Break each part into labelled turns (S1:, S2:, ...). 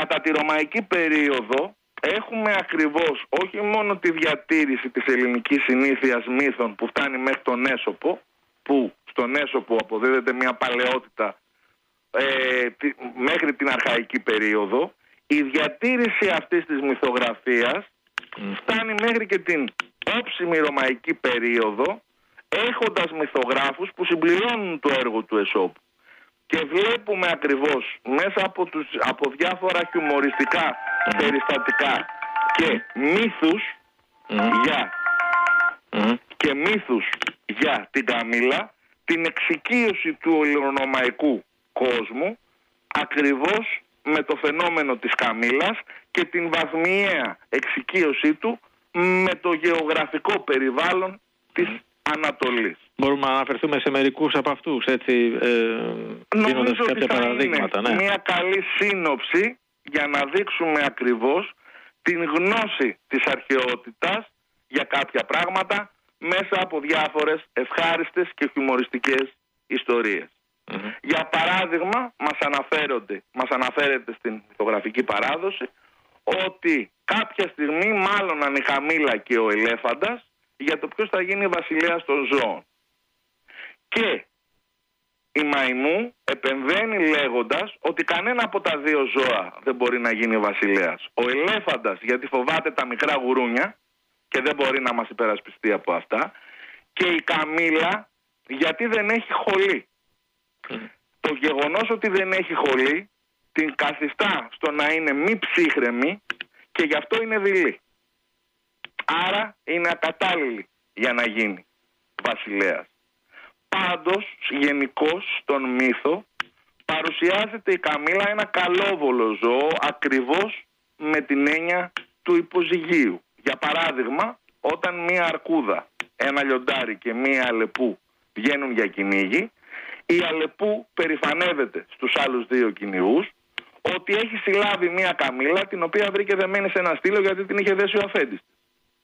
S1: κατά τη ρωμαϊκή περίοδο έχουμε ακριβώς όχι μόνο τη διατήρηση της ελληνικής συνήθειας μύθων που φτάνει μέχρι τον Έσωπο, που στον Έσωπο αποδίδεται μια παλαιότητα μέχρι την αρχαϊκή περίοδο, η διατήρηση αυτής της μυθογραφίας φτάνει μέχρι και την όψιμη ρωμαϊκή περίοδο, έχοντας μυθογράφους που συμπληρώνουν το έργο του Εσώπου. Και βλέπουμε ακριβώς μέσα από διάφορα χιουμοριστικά περιστατικά και μύθους για την Καμήλα, την εξοικείωση του ελληνορωμαϊκού κόσμου ακριβώς με το φαινόμενο της Καμήλας και την βαθμιαία εξοικείωσή του με το γεωγραφικό περιβάλλον της Ανατολής.
S2: Μπορούμε να αναφερθούμε σε μερικούς από αυτούς, έτσι, δίνοντας κάποια παραδείγματα.
S1: Είναι μια καλή σύνοψη για να δείξουμε ακριβώς την γνώση της αρχαιότητας για κάποια πράγματα μέσα από διάφορες ευχάριστες και χιουμοριστικές ιστορίες. Για παράδειγμα, μας αναφέρεται στην μυθογραφική παράδοση ότι κάποια στιγμή μάλλοναν η Καμήλα και ο Ελέφαντας για το ποιος θα γίνει βασιλέας των ζώων. Και η Μαϊμού επεμβαίνει λέγοντας ότι κανένα από τα δύο ζώα δεν μπορεί να γίνει βασιλέας. Ο Ελέφαντας γιατί φοβάται τα μικρά γουρούνια και δεν μπορεί να μας υπερασπιστεί από αυτά, και η Καμήλα γιατί δεν έχει χολή. Το γεγονός ότι δεν έχει χολή την καθιστά στο να είναι μη ψύχρεμη και γι' αυτό είναι δειλή. Άρα είναι ακατάλληλη για να γίνει βασιλέας. Πάντως, γενικώς στον μύθο παρουσιάζεται η Καμήλα ένα καλόβολο ζώο ακριβώς με την έννοια του υποζυγίου. Για παράδειγμα, όταν μία αρκούδα, ένα λιοντάρι και μία αλεπού βγαίνουν για κυνήγι, η αλεπού περηφανεύεται στους άλλους δύο κυνηγούς ότι έχει συλλάβει μία Καμήλα την οποία βρήκε δεμένη σε ένα στήλο γιατί την είχε δέσει ο αφέντης της.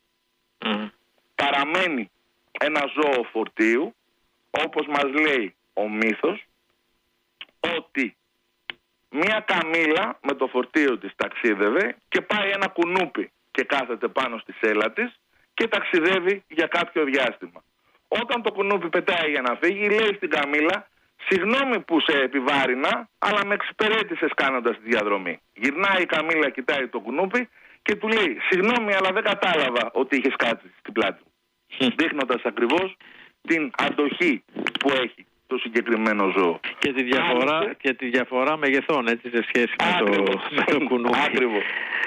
S1: Παραμένει ένα ζώο φορτίου, όπως μας λέει ο μύθος, ότι μία Καμήλα με το φορτίο της ταξίδευε και πάει ένα κουνούπι και κάθεται πάνω στη σέλα της και ταξιδεύει για κάποιο διάστημα. Όταν το κουνούπι πετάει για να φύγει, λέει στην Καμήλα, συγγνώμη που σε επιβάρυνα, αλλά με εξυπηρέτησες κάνοντας τη διαδρομή. Γυρνάει η Καμήλα, κοιτάει το κουνούπι και του λέει, συγγνώμη, αλλά δεν κατάλαβα ότι είχες κάτι στην πλάτη μου. Δείχνοντας ακριβώς την αντοχή που έχει το συγκεκριμένο ζώο.
S2: Και τη διαφορά μεγεθών, έτσι, σε σχέση με το κουνούπι.
S1: Ακριβώς.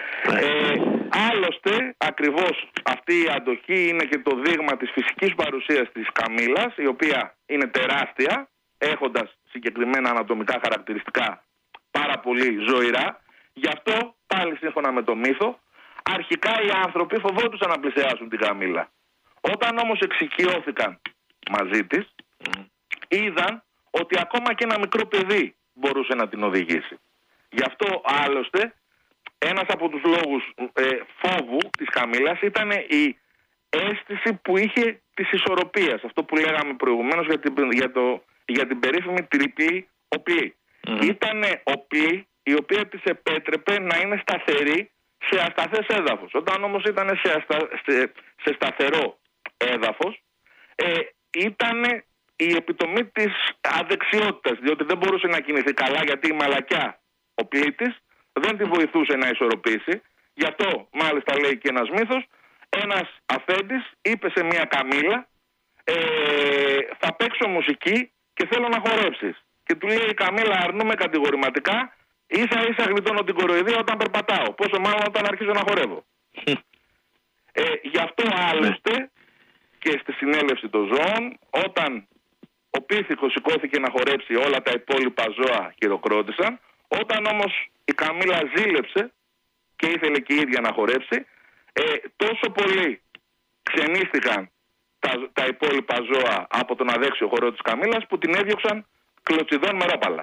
S1: Άλλωστε, ακριβώς αυτή η αντοχή είναι και το δείγμα της φυσικής παρουσίας της Καμήλας, η οποία είναι τεράστια, έχοντας συγκεκριμένα ανατομικά χαρακτηριστικά πάρα πολύ ζωηρά. Γι' αυτό, πάλι σύμφωνα με το μύθο, αρχικά οι άνθρωποι φοβόντουσαν να πλησιάσουν την Καμήλα. Όταν όμως εξοικειώθηκαν μαζί της, είδαν ότι ακόμα και ένα μικρό παιδί μπορούσε να την οδηγήσει. Γι' αυτό άλλωστε ένας από τους λόγους φόβου της Καμήλας ήταν η αίσθηση που είχε της ισορροπίας. Αυτό που λέγαμε προηγουμένως για την περίφημη τριπλή οπλή. Ήτανε οπλή η οποία της επέτρεπε να είναι σταθερή σε ασταθές έδαφος. Όταν όμως ήταν σε σταθερό έδαφος, ήταν η επιτομή της αδεξιότητας, διότι δεν μπορούσε να κινηθεί καλά γιατί η μαλακιά οπλή της δεν τη βοηθούσε να ισορροπήσει. Γι' αυτό μάλιστα λέει και ένας μύθος, ένας αφέντης είπε σε μια Καμήλα, θα παίξω μουσική και θέλω να χορέψεις. Και του λέει η Καμήλα, αρνούμε κατηγορηματικά, ίσα ίσα γλιτώνω την κοροϊδία όταν περπατάω, πόσο μάλλον όταν αρχίζω να χορεύω. Γι' αυτό άλλωστε και στη συνέλευση των ζώων, όταν ο πίθηκος σηκώθηκε να χορέψει, όλα τα υπόλοιπα ζώα χειροκρότησαν. Όταν όμως η Καμήλα ζήλεψε και ήθελε και η ίδια να χορέψει, τόσο πολύ ξενίστηκαν τα υπόλοιπα ζώα από τον αδέξιο χορό της Καμήλας που την έδιωξαν κλωτσιδών με ρόπαλα.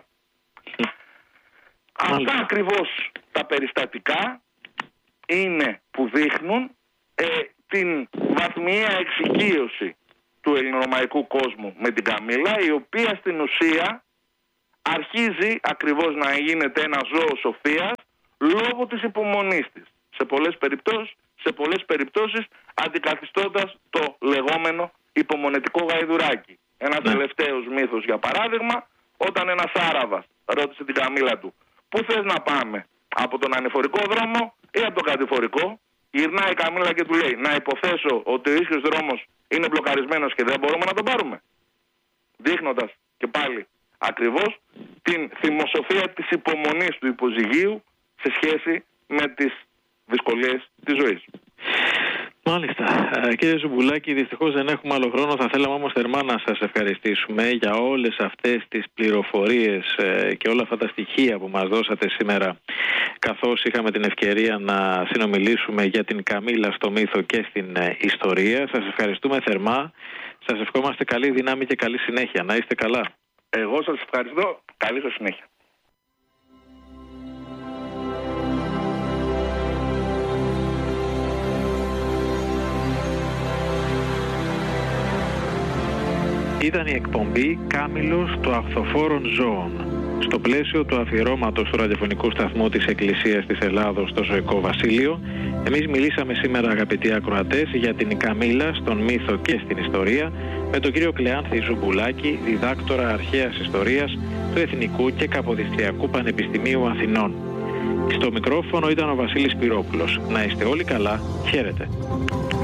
S1: Αυτά ακριβώς τα περιστατικά είναι που δείχνουν την βαθμιαία εξοικείωση του ελληνορωμαϊκού κόσμου με την Καμήλα, η οποία στην ουσία αρχίζει ακριβώς να γίνεται ένα ζώο σοφίας, λόγω της υπομονής της. Σε πολλές περιπτώσεις αντικαθιστώντας το λεγόμενο υπομονετικό γαϊδουράκι. Ένα τελευταίος μύθος, για παράδειγμα, όταν ένας Άραβας ρώτησε την καμήλα του «Πού θες να πάμε, από τον ανηφορικό δρόμο ή από τον κατηφορικό?» Γυρνάει η καμήλα και του λέει «Να υποθέσω ότι ο ίσιος δρόμος είναι μπλοκαρισμένος και δεν μπορούμε να τον πάρουμε». Δείχνοντας και πάλι ακριβώς την θυμοσοφία της υπομονής του υποζυγίου σε σχέση με τις δυσκολίες της ζωής.
S2: Μάλιστα. Κύριε Ζουμπουλάκη, δυστυχώς δεν έχουμε άλλο χρόνο. Θα θέλαμε όμως θερμά να σας ευχαριστήσουμε για όλες αυτές τις πληροφορίες και όλα αυτά τα στοιχεία που μας δώσατε σήμερα, καθώς είχαμε την ευκαιρία να συνομιλήσουμε για την Καμήλα στο μύθο και στην ιστορία. Σας ευχαριστούμε θερμά. Σας ευχόμαστε καλή δύναμη και καλή συνέχεια. Να είστε καλά.
S1: Εγώ σας ευχαριστώ. Καλή σας συνέχεια.
S2: Ήταν η εκπομπή «Κάμιλος των Αχθοφόρων Ζώων» στο πλαίσιο του αφιερώματος του ραδιοφωνικού σταθμού της Εκκλησίας της Ελλάδος στο Ζωικό Βασίλειο. Εμείς μιλήσαμε σήμερα, αγαπητοί ακροατές, για την Καμήλα στον μύθο και στην ιστορία με τον κύριο Κλεάνθη Ζουμπουλάκη, διδάκτορα αρχαίας ιστορίας του Εθνικού και Καποδιστριακού Πανεπιστημίου Αθηνών. Στο μικρόφωνο ήταν ο Βασίλης Πυρόπουλος. Να είστε όλοι καλά. Χαίρετε.